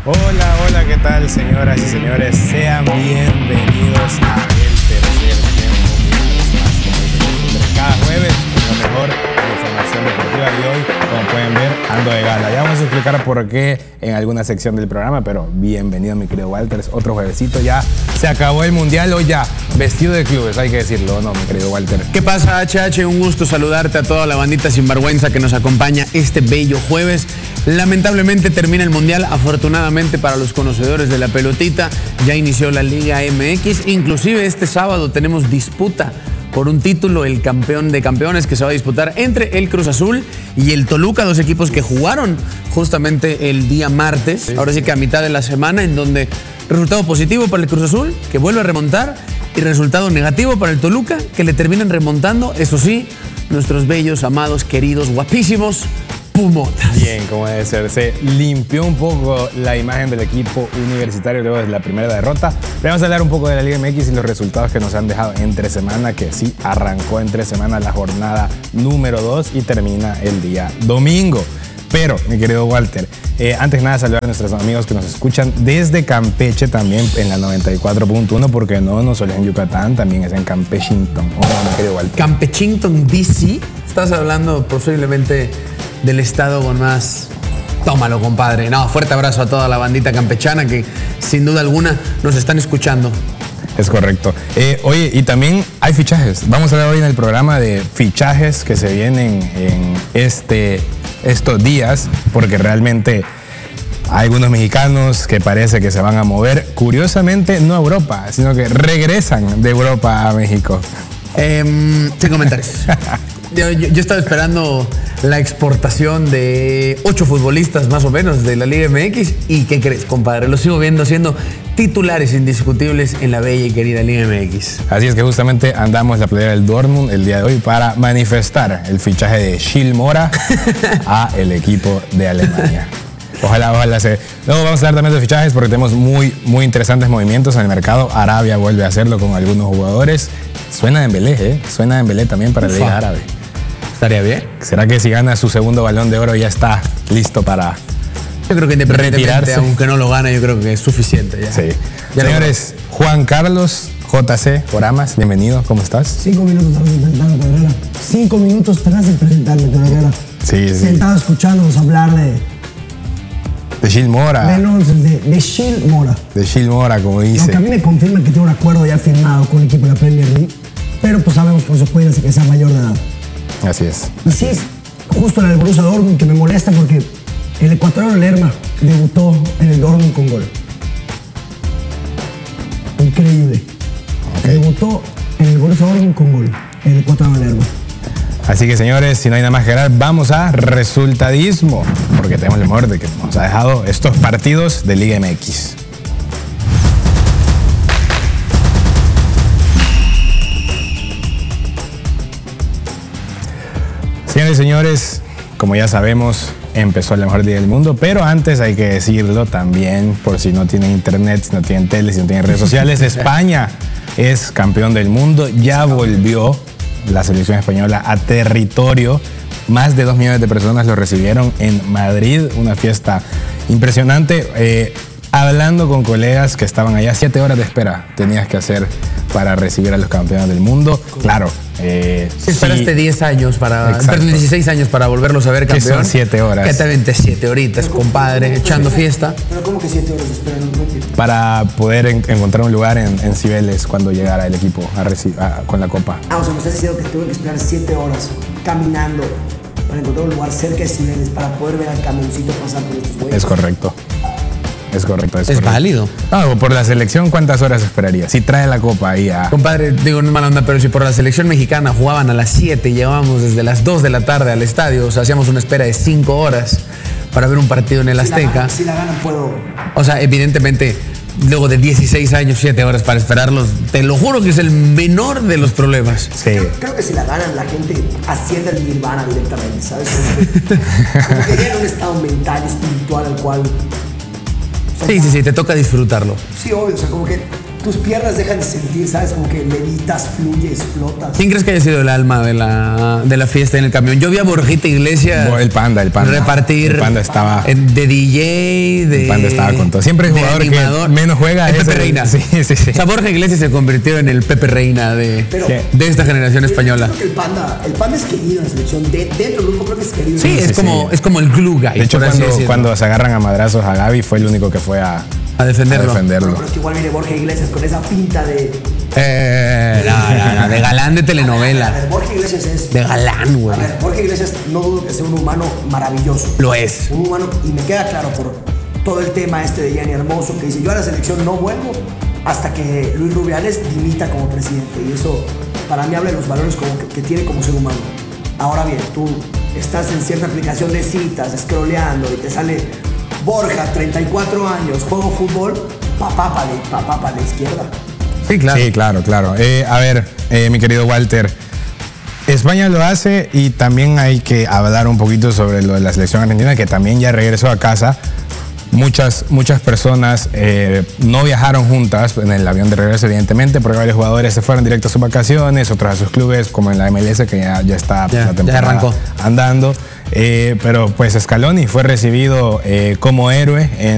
Hola, hola, ¿qué tal, señoras y señores? Sean bienvenidos a el tercer tiempo. Cada jueves, lo mejor de información deportiva, y hoy, como pueden ver, ando de gala. Ya vamos a explicar por qué en alguna sección del programa, pero bienvenido, mi querido Walter. Otro juevesito, ya se acabó el mundial, hoy ya vestido de clubes, hay que decirlo, ¿no, mi querido Walter? ¿Qué pasa, HH? Un gusto saludarte a toda la bandita sinvergüenza que nos acompaña este bello jueves. Lamentablemente termina el mundial. Afortunadamente para los conocedores de la pelotita ya inició la Liga MX. Inclusive este sábado tenemos disputa por un título, el campeón de campeones, que se va a disputar entre el Cruz Azul y el Toluca, dos equipos que jugaron justamente el día martes, sí. Ahora sí que a mitad de la semana, en donde resultado positivo para el Cruz Azul, que vuelve a remontar, y resultado negativo para el Toluca, que le terminan remontando, eso sí, nuestros bellos, amados, queridos, guapísimos Pumotas. Bien, como debe ser. Se limpió un poco la imagen del equipo universitario luego de la primera derrota. Le vamos a hablar un poco de la Liga MX y los resultados que nos han dejado entre semana, que sí arrancó entre semana la jornada número 2 y termina el día domingo. Pero, mi querido Walter, antes de nada saludar a nuestros amigos que nos escuchan desde Campeche también en la 94.1, porque no solo es en Yucatán, también es en Campechington. Oh, mi querido Walter. Campechington, DC. Estás hablando posiblemente del estado con más... Tómalo, compadre. No, fuerte abrazo a toda la bandita campechana que sin duda alguna nos están escuchando. Es correcto. Oye, y también hay fichajes. Vamos a hablar hoy en el programa de fichajes que se vienen en estos días, porque realmente hay algunos mexicanos que parece que se van a mover, curiosamente no a Europa, sino que regresan de Europa a México. Sin comentarios. Yo estaba esperando la exportación de 8 futbolistas más o menos de la Liga MX, y ¿qué crees, compadre? Los sigo viendo siendo titulares indiscutibles en la bella y querida Liga MX. Así es que justamente andamos la playera del Dortmund el día de hoy para manifestar el fichaje de Gil Mora a el equipo de Alemania. Ojalá se... Luego vamos a hablar también de fichajes porque tenemos muy interesantes movimientos en el mercado. Arabia vuelve a hacerlo con algunos jugadores. Suena Dembélé, Suena Dembélé también para la Liga Árabe. ¿Estaría bien? ¿Será que si gana su segundo Balón de Oro ya está listo para Yo creo que independientemente, aunque no lo gane, yo creo que es suficiente ya. Sí. Ya señores, Juan Carlos JC Oramas, bienvenido, ¿cómo estás? 5 minutos tras de presentarme, Pedro. 5 minutos tras de presentarme, Pedro. Sí. Sentado escuchándonos hablar de Gil Mora. De Gil Mora. De Gil Mora, como dice. Aunque a mí me confirman que tiene un acuerdo ya firmado con el equipo de la Premier League, pero pues sabemos por su puede que sea mayor de edad. Así es. Y sí, justo en el Borussia Dortmund, que me molesta porque el ecuatoriano Lerma debutó en el Dortmund con gol. Increíble. Okay. Debutó en el Borussia Dortmund con gol, el ecuatoriano Lerma. Así que, señores, si no hay nada más que hablar, vamos a resultadismo, porque tenemos el mejor de que nos ha dejado estos partidos de Liga MX. Señores y señores, como ya sabemos, empezó la mejor liga del mundo, pero antes hay que decirlo también, por si no tienen internet, si no tienen tele, si no tienen redes sociales, España es campeón del mundo, ya volvió la selección española a territorio. Más de 2 millones de personas lo recibieron en Madrid, una fiesta impresionante. Hablando con colegas que estaban allá, 7 horas de espera tenías que hacer para recibir a los campeones del mundo. Claro. Esperaste 10 años para... Perdón, 16 años para volverlos a ver campeón. Que son 7 horas. Que te aventé 7 horitas, compadre, echando fiesta. Pero ¿cómo que 7 horas de espera? Para poder encontrar un lugar en Cibeles cuando llegara el equipo con la copa. O sea, me estás diciendo que tuve que esperar 7 horas caminando para encontrar un lugar cerca de Cibeles para poder ver al camioncito pasar por estos güeyes. Es correcto. Es correcto. Es válido. Por la selección, ¿cuántas horas esperaría? Si trae la copa ahí a... Compadre, digo, no es mala onda, pero si por la selección mexicana jugaban a las 7 y llegábamos desde las 2 de la tarde al estadio, o sea, hacíamos una espera de 5 horas para ver un partido en el Azteca. Si la ganan, puedo... O sea, evidentemente, luego de 16 años, 7 horas para esperarlos, te lo juro que es el menor de los problemas. Sí. Creo que si la ganan, la gente asciende al nirvana directamente, ¿sabes? Como que llega a un estado mental, espiritual al cual... Sí, te toca disfrutarlo. Sí, obvio, o sea, como que tus piernas dejan de sentir, ¿sabes? Como que levitas, fluyes, flotas. ¿Quién crees que haya sido el alma de la fiesta en el camión? Yo vi a Borjita Iglesias. El Panda. Repartir. El Panda estaba. De DJ, de. El Panda estaba con todo. Siempre el jugador que menos juega es es Pepe Reina. Sí. O sea, Borja Iglesias se convirtió en el Pepe Reina de esta generación española. Yo creo que el Panda es querido en la selección. Dentro del grupo creo que es querido. Sí, es como el glue guy. De hecho, cuando se agarran a madrazos a Gaby, fue el único que fue a defenderlo. Bueno, pero es que igual viene Borja Iglesias con esa pinta de. No, de galán de telenovela. A ver, Borja Iglesias es. De galán, güey. A ver, Borja Iglesias no dudo que sea un humano maravilloso. Lo es. Un humano, y me queda claro por todo el tema de Gianni Hermoso, que dice: yo a la selección no vuelvo hasta que Luis Rubiales dimita como presidente. Y eso, para mí, habla de los valores que tiene como ser humano. Ahora bien, tú estás en cierta aplicación de citas, scrolleando, y te sale Borja, 34 años, juego fútbol, papá para la izquierda. Sí, claro. Sí, claro. A ver, mi querido Walter, España lo hace y también hay que hablar un poquito sobre lo de la selección argentina, que también ya regresó a casa. Muchas personas no viajaron juntas en el avión de regreso, evidentemente, porque varios jugadores se fueron directo a sus vacaciones, otros a sus clubes, como en la MLS, que ya está la temporada andando. Pero pues Scaloni fue recibido como héroe en